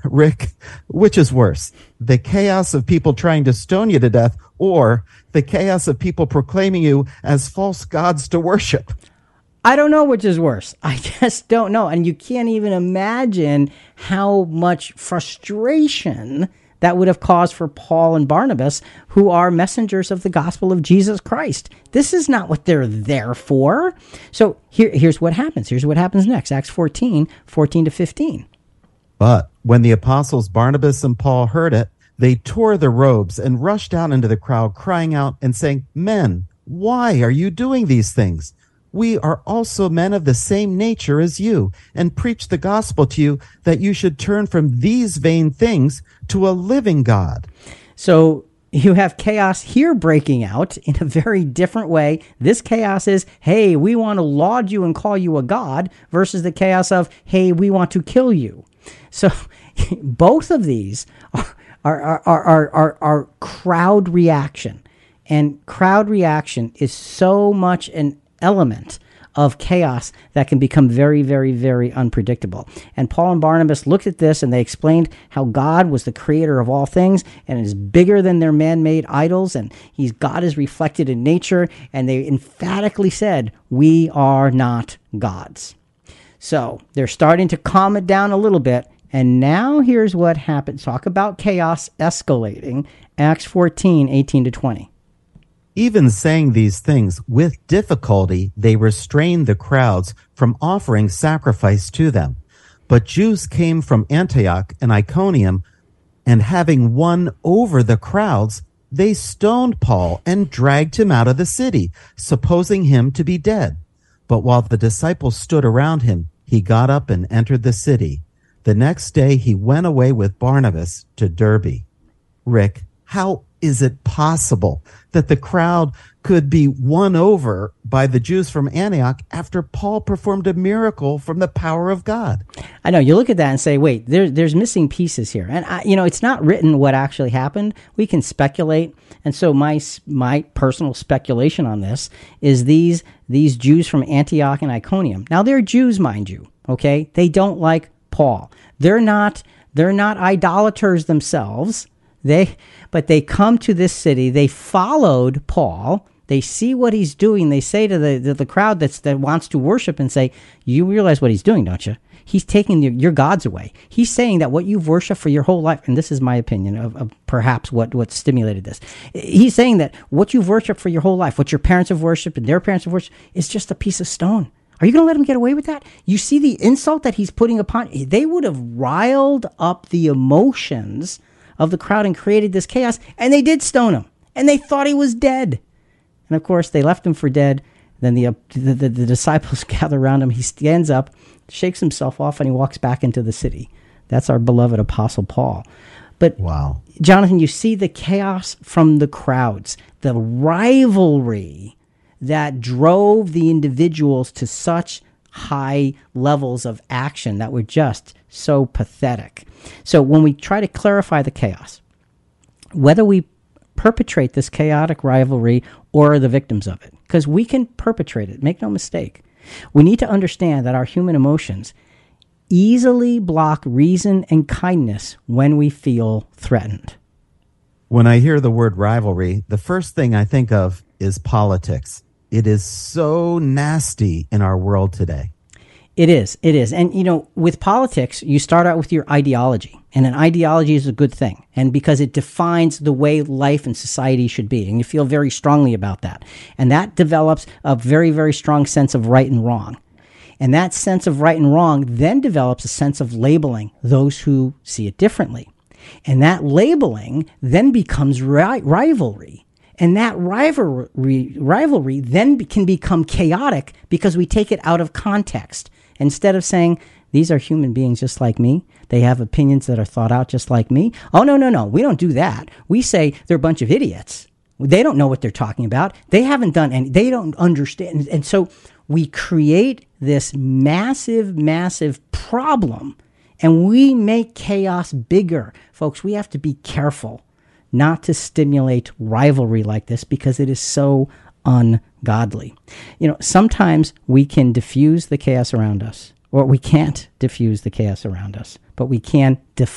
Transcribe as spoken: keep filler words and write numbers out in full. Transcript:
Rick, which is worse, the chaos of people trying to stone you to death or the chaos of people proclaiming you as false gods to worship? I don't know which is worse. I just don't know. And you can't even imagine how much frustration that would have caused for Paul and Barnabas, who are messengers of the gospel of Jesus Christ. This is not what they're there for. So here, here's what happens. Here's what happens next. Acts fourteen, fourteen to fifteen. But when the apostles Barnabas and Paul heard it, they tore their robes and rushed out into the crowd, crying out and saying, "Men, why are you doing these things? We are also men of the same nature as you, and preach the gospel to you that you should turn from these vain things to a living God." So you have chaos here breaking out in a very different way. This chaos is, hey, we want to laud you and call you a god, versus the chaos of, hey, we want to kill you. So both of these are, are, are, are, are, are crowd reaction. And crowd reaction is so much an element of chaos that can become very, very, very unpredictable. And Paul and Barnabas looked at this and they explained how God was the creator of all things and is bigger than their man-made idols, and he's God is reflected in nature, and they emphatically said, we are not gods. So they're starting to calm it down a little bit, and now here's what happens. Talk about chaos escalating. Acts fourteen, eighteen to twenty. Even saying these things with difficulty, they restrained the crowds from offering sacrifice to them. But Jews came from Antioch and Iconium, and having won over the crowds, they stoned Paul and dragged him out of the city, supposing him to be dead. But while the disciples stood around him, he got up and entered the city. The next day he went away with Barnabas to Derbe. Rick, how is it possible that the crowd could be won over by the Jews from Antioch after Paul performed a miracle from the power of God? I know, you look at that and say, wait, there, there's missing pieces here. And, I, you know, it's not written what actually happened. We can speculate. And so my my personal speculation on this is these, these Jews from Antioch and Iconium. Now, they're Jews, mind you, okay? They don't like Paul. They're not, they're not idolaters themselves. They, but they come to this city. They followed Paul. They see what he's doing. They say to the, the, the crowd that's, that wants to worship and say, you realize what he's doing, don't you? He's taking your, your gods away. He's saying that what you've worshipped for your whole life, and this is my opinion of, of perhaps what, what stimulated this. He's saying that what you've worshipped for your whole life, what your parents have worshipped and their parents have worshipped, is just a piece of stone. Are you going to let him get away with that? You see the insult that he's putting upon. They would have riled up the emotions of the crowd and created this chaos, and they did stone him, and they thought he was dead. And of course, they left him for dead. Then the, uh, the, the, the disciples gather around him. He stands up, shakes himself off, and he walks back into the city. That's our beloved Apostle Paul. But wow, Jonathan, you see the chaos from the crowds, the rivalry that drove the individuals to such high levels of action that were just so pathetic. So when we try to clarify the chaos, whether we perpetrate this chaotic rivalry or are the victims of it, because we can perpetrate it, make no mistake, we need to understand that our human emotions easily block reason and kindness when we feel threatened. When I hear the word rivalry, the first thing I think of is politics. It is so nasty in our world today. It is. It is. And, you know, with politics, you start out with your ideology. And an ideology is a good thing. And because it defines the way life and society should be. And you feel very strongly about that. And that develops a very, very strong sense of right and wrong. And that sense of right and wrong then develops a sense of labeling those who see it differently. And that labeling then becomes ri- rivalry. And that rivalry, rivalry then be, can become chaotic because we take it out of context. Instead of saying, these are human beings just like me, they have opinions that are thought out just like me. Oh, no, no, no, we don't do that. We say they're a bunch of idiots. They don't know what they're talking about. They haven't done any, they don't understand. And so we create this massive, massive problem, and we make chaos bigger. Folks, we have to be careful not to stimulate rivalry like this because it is so ungodly. You know, sometimes we can diffuse the chaos around us, or we can't diffuse the chaos around us, but we can define